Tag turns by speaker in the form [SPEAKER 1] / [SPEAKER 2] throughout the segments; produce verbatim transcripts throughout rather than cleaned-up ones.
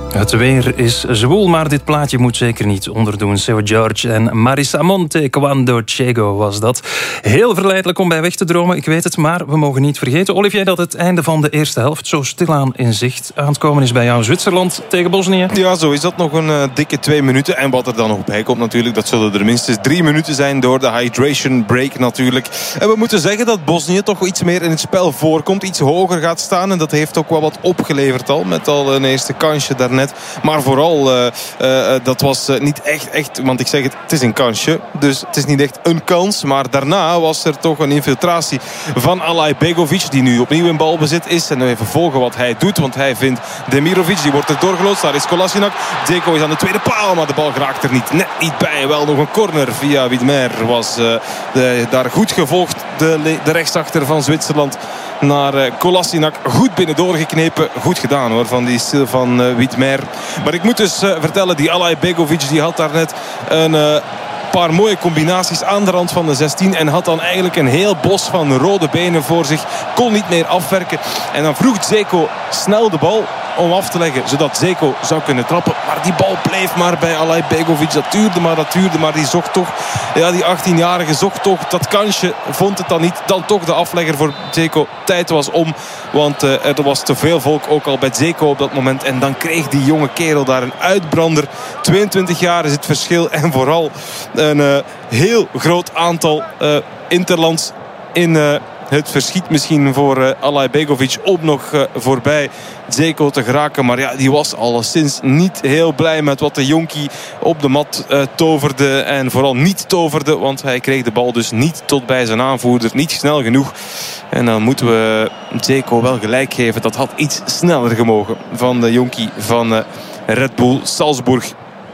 [SPEAKER 1] Het weer is zwoel, maar dit plaatje moet zeker niet onderdoen. Seu George en Marisa Monte, Quando Chego was dat. Heel verleidelijk om bij weg te dromen, ik weet het, maar we mogen niet vergeten, Olivier, dat het einde van de eerste helft zo stilaan in zicht aan het komen is bij jou. Zwitserland tegen Bosnië.
[SPEAKER 2] Ja, zo is dat. Nog een uh, dikke twee minuten. En wat er dan nog bij komt natuurlijk, dat zullen er minstens drie minuten zijn door de hydration break natuurlijk. En we moeten zeggen dat Bosnië toch iets meer in het spel voorkomt, iets hoger gaat staan. En dat heeft ook wel wat opgeleverd al, met al een eerste kansje daarnet. Maar vooral, uh, uh, dat was uh, niet echt, echt, want ik zeg het, het is een kansje. Dus het is niet echt een kans. Maar daarna was er toch een infiltratie van Alay Begovic, die nu opnieuw in balbezit is. En even volgen wat hij doet, want hij vindt Demirovic, die wordt er doorgeloodst. Daar is Kolasinac. Dzeko is aan de tweede paal, maar de bal raakt er niet, net niet bij. Wel nog een corner via Widmer. Was uh, de, daar goed gevolgd, de, de rechtsachter van Zwitserland. Naar uh, Kolasinac. Goed binnen doorgeknepen. Goed gedaan hoor, van die stil van uh, Widmer. Maar ik moet dus uh, vertellen, die Alay Begovic die had daar net een uh, paar mooie combinaties aan de rand van de zestien. En had dan eigenlijk een heel bos van rode benen voor zich. Kon niet meer afwerken. En dan vroeg Dzeko snel de bal om af te leggen, zodat Dzeko zou kunnen trappen. Maar die bal bleef maar bij Alay Begovic. Dat duurde maar, dat duurde maar. Die zocht toch, ja, die achttienjarige zocht toch dat kansje. Vond het dan niet. Dan toch de aflegger voor Dzeko. Tijd was om, want uh, er was te veel volk ook al bij Dzeko op dat moment. En dan kreeg die jonge kerel daar een uitbrander. tweeëntwintig jaar is het verschil. En vooral een uh, heel groot aantal uh, interlands in uh, het verschiet misschien voor uh, Alay Begovic om nog uh, voorbij Dzeko te geraken. Maar ja, die was alleszins niet heel blij met wat de jonkie op de mat uh, toverde. En vooral niet toverde, want hij kreeg de bal dus niet tot bij zijn aanvoerder. Niet snel genoeg. En dan moeten we Dzeko wel gelijk geven. Dat had iets sneller gemogen van de jonkie van uh, Red Bull Salzburg.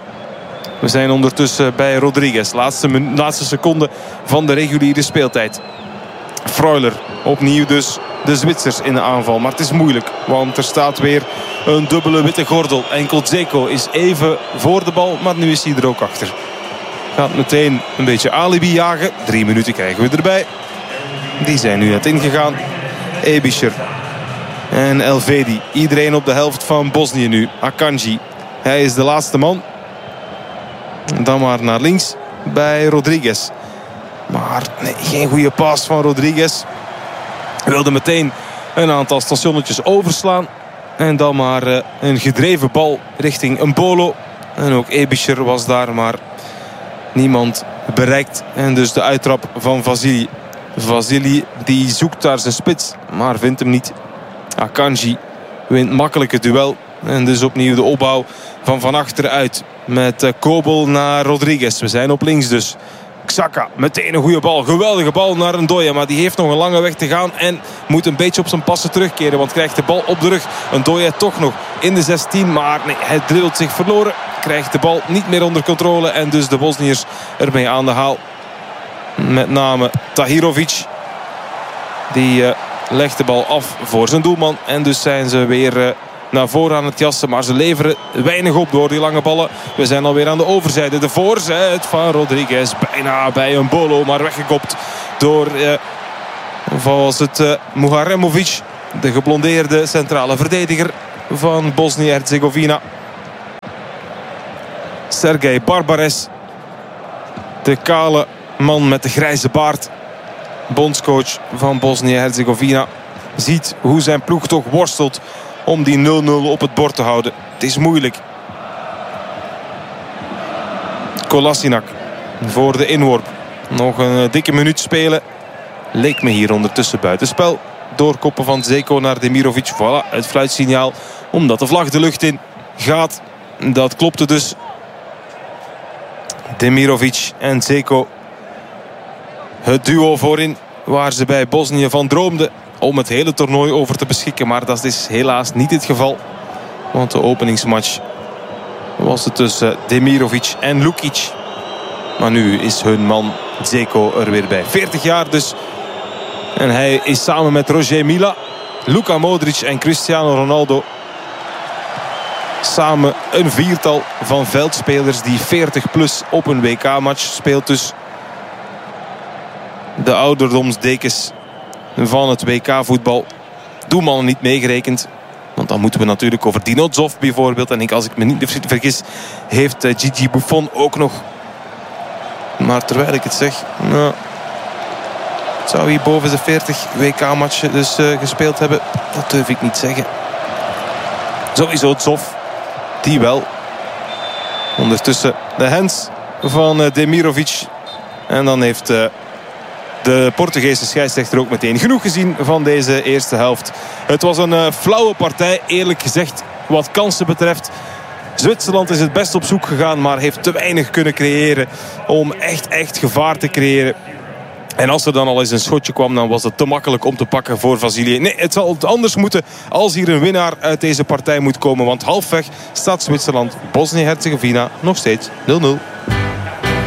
[SPEAKER 2] We zijn ondertussen bij Rodriguez. Laatste, laatste seconde van de reguliere speeltijd. Freuler, opnieuw dus de Zwitsers in de aanval. Maar het is moeilijk, want er staat weer een dubbele witte gordel. Enkel Dzeko is even voor de bal, maar nu is hij er ook achter. Gaat meteen een beetje alibi jagen. Drie minuten krijgen we erbij. Die zijn nu net ingegaan. Ebischer en Elvedi. Iedereen op de helft van Bosnië nu. Akanji, hij is de laatste man. Dan maar naar links bij Rodriguez. Maar nee, geen goede paas van Rodriguez. Wilde meteen een aantal stationnetjes overslaan. En dan maar uh, een gedreven bal richting Mbolo. En ook Ebischer was daar, maar niemand bereikt. En dus de uittrap van Vasili. Vasili die zoekt daar zijn spits, maar vindt hem niet. Akanji wint makkelijk het duel. En dus opnieuw de opbouw van van achteruit. Met uh, Kobel naar Rodriguez. We zijn op links dus. Xhaka, meteen een goede bal. Geweldige bal naar Ndoye. Maar die heeft nog een lange weg te gaan. En moet een beetje op zijn passen terugkeren. Want krijgt de bal op de rug. Ndoye toch nog in de zestien. Maar nee, hij dribbelt zich verloren. Krijgt de bal niet meer onder controle. En dus de Bosniërs ermee aan de haal. Met name Tahirovic. Die uh, legt de bal af voor zijn doelman. En dus zijn ze weer Uh, naar voren aan het jassen, maar ze leveren weinig op door die lange ballen. We zijn alweer aan de overzijde. De voorzet van Rodriguez. Bijna bij een bolo, maar weggekopt door eh, was het eh, Muharemovic, de geblondeerde centrale verdediger van Bosnië-Herzegovina. Sergej Barbares, de kale man met de grijze baard, bondscoach van Bosnië-Herzegovina, ziet hoe zijn ploeg toch worstelt om die nul nul op het bord te houden. Het is moeilijk. Kolasinac voor de inworp. Nog een dikke minuut spelen. Leek me hier ondertussen buitenspel. Doorkoppen van Dzeko naar Demirovic. Voilà, het fluitsignaal. Omdat de vlag de lucht in gaat. Dat klopte dus. Demirovic en Dzeko. Het duo voorin waar ze bij Bosnië van droomden om het hele toernooi over te beschikken. Maar dat is helaas niet het geval. Want de openingsmatch was het tussen Demirovic en Lukic. Maar nu is hun man Dzeko er weer bij. veertig jaar dus. En hij is samen met Roger Mila, Luka Modric en Cristiano Ronaldo samen een viertal van veldspelers die veertig plus op een W K-match speelt. Dus de ouderdomsdekens van het W K-voetbal. Doelmannen niet meegerekend. Want dan moeten we natuurlijk over Dinozov bijvoorbeeld. En ik, als ik me niet vergis, heeft uh, Gigi Buffon ook nog... Maar terwijl ik het zeg... Nou, zou hij boven zijn veertig W K-matchen dus uh, gespeeld hebben? Dat durf ik niet zeggen. Sowieso Zoff. Die wel. Ondertussen de hands van uh, Demirovic. En dan heeft uh, de Portugese scheidsrechter ook meteen genoeg gezien van deze eerste helft. Het was een uh, flauwe partij, eerlijk gezegd, wat kansen betreft. Zwitserland is het best op zoek gegaan, maar heeft te weinig kunnen creëren om echt, echt gevaar te creëren. En als er dan al eens een schotje kwam, dan was het te makkelijk om te pakken voor Vasilië. Nee, het zal anders moeten als hier een winnaar uit deze partij moet komen. Want halfweg staat Zwitserland, Bosnië-Herzegovina nog steeds nul nul.